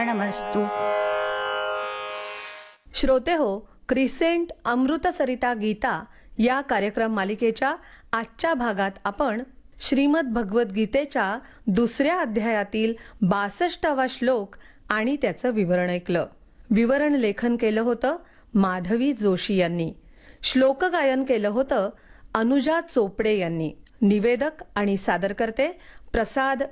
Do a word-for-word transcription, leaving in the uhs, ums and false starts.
नमस्तु. श्रोते हो, क्रिसेंट अमृत सरिता गीता या कार्यक्रम मालिकेच्या आजच्या भागात आपण श्रीमद भगवत गीतेच्या दुसऱ्या अध्यायातील बासष्टावा श्लोक आणि त्याचं विवरण ऐकलं. विवरण लेखन केलं होतं माधवी जोशी यांनी. श्लोक गायन केलं होतं अनुजा चोपडे यांनी. निवेदक आणि सादरकर्ते प्रसाद